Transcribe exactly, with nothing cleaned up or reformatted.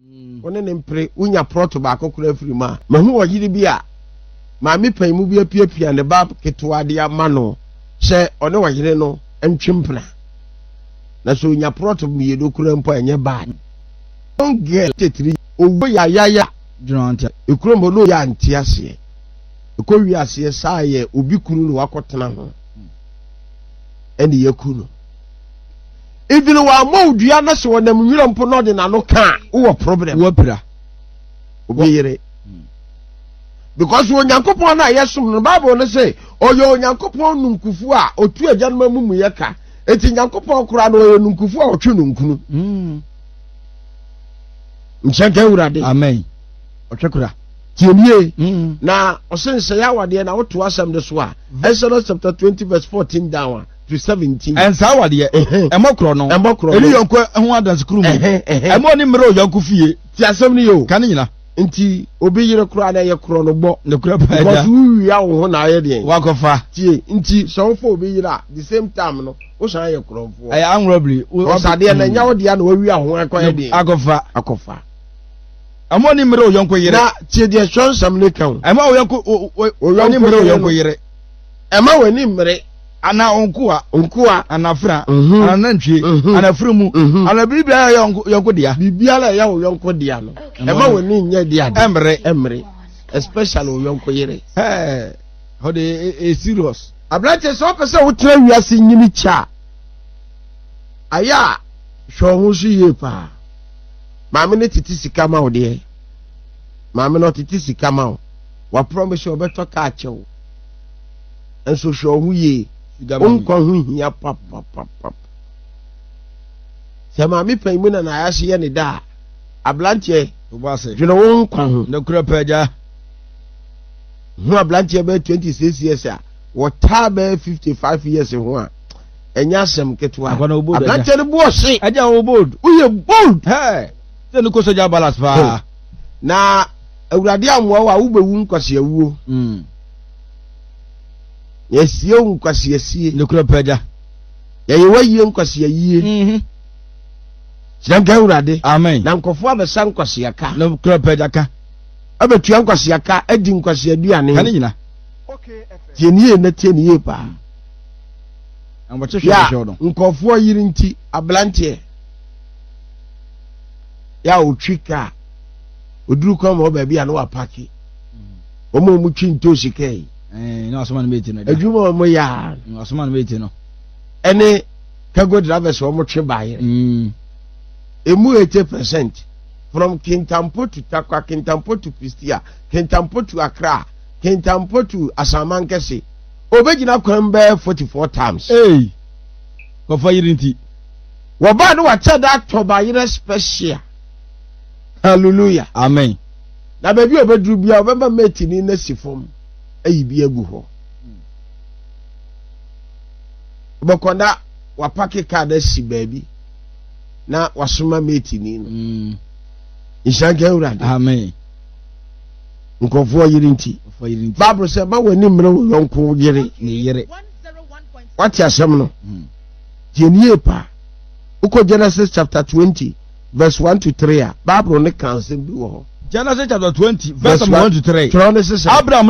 one ne mpre unya proto ba akokora free ma mahu oyiri bi a ma me pan mu bi apiapia ne ba ketwa de ama no se one oyiri no entwempna na so unya proto mi edokura mpo enye bad don't get tetri owo ya ya ya Jonathan ekrombo no ya antiase ko wi ase saaye obi kunu no wakotena ho eni yakunu even wa modua na se wonam nwira mpo no de na no ka wo problem wo pira obi yire because onyankopon na yesum no bible no say oyo onyankopon nunkufu a otu ajanma mumu yeka eti nyankopon kura no oyo nunkufu a otwe nunkunu mm nchenke urade amen otwekura tienie mm na osense ya wade na woto asem de so a Exodus chapter twenty verse fourteen down to seventeen en sa wade emokro no emokro eri yonko ho adanse kru mu emo ni mre oyonko fie ti asem ni yo kan nyina nti obi yire kura na ye kro no gbo ne kura pa because wi ya wo ho na aye de wakofa tie nti so fo obi yire the same time no wo san ye kro fo ay angrobly o sade na nya wo de na wawi aho akoye de akofa akofa amo ni mre oyonko yire na tie de shon sam le kan ema oyonko oyonko mre oyonko yire ema wani mre ana onkuwa onkuwa anafra ana nantwie ana frumu ana bibia yonko yonko dia bibia la ya yonko dia no ema wani nya dia de emre emre especially yonko yire eh how dey e serious ablate so pese wo tra wiase nyini cha aya hwo ho so ye pa maame ne titi sika ma wo de maame no titi sika ma wo wa promise o beto ka achewo enso hwo ho ye onkwa ho hia pap pap pap se maame pan mu na na ayase ye ne da ablante obase dwene wo nkwa ho na kura paja ho ablante be twenty-six years a wota be fifty-five years ho a enya asem ketwa ablante ne bo se aja wo bold uye bold hey se no ko soja balance pa na awurade amwa wa wo bewu nkwase awuo mm yesie nkwase yesie ne kura paja ye ye wayi nkwase yie mhm sanga awurade amen na nkofo abesa nkwase aka ne kura paja ka abetua nkwase aka adi nkwase aduane kan nyina okay tienie na tienie pa ambo chehwe chehwe do nkofo yiri nti ablante ya otwika oduru kwa ma oba bia na wa paki omo mu twi ntosi kai eh no asoma na beti no adwuma mo ya no asoma na beti no ene cargo drivers omo twe baye mm emu eighty percent from Kintampo to Takwa, Kintampo to Pistia, Kintampo to Accra, Kintampo to Asamankese obegina kwambe forty-four times eh ko fa yirinti wo ba no wa chada to ba yire special hallelujah amen na baby obedru bia obeba meti ni na sifom ayi bia gu ho bokonda wa pake card si baby na wasoma meti ni no mm ishanke urade amen nkofo yirinti fa yirinti bible say ma wani mre yonko yire ni yire what ya sem no mm jenie pa uko Genesis chapter twenty verse one to three a bible ne kan sem bi wo Genesis chapter twenty verse one to three Abraham